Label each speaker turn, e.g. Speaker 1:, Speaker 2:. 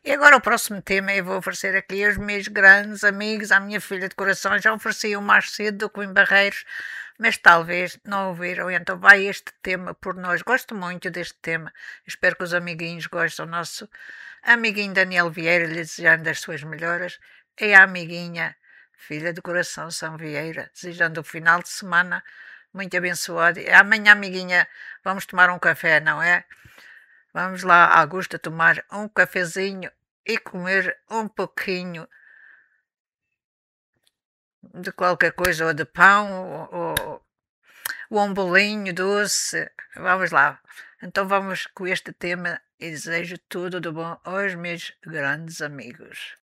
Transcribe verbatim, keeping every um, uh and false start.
Speaker 1: E agora o próximo tema eu vou oferecer aqui aos meus grandes amigos, à minha filha de coração. Já ofereci o mais cedo do que em Barreiros, mas talvez não ouviram. Então vai este tema por nós. Gosto muito deste tema. Espero que os amiguinhos gostem. O nosso amiguinho Daniel Vieira lhe desejando as suas melhoras. E a amiguinha, filha de coração São Vieira, desejando o final de semana muito abençoado. E amanhã, amiguinha, vamos tomar um café, não é? Vamos lá, Augusta, tomar um cafezinho e comer um pouquinho de qualquer coisa, ou de pão, ou, ou, ou um bolinho doce. Vamos lá. Então vamos com este tema e desejo tudo de bom aos meus grandes amigos.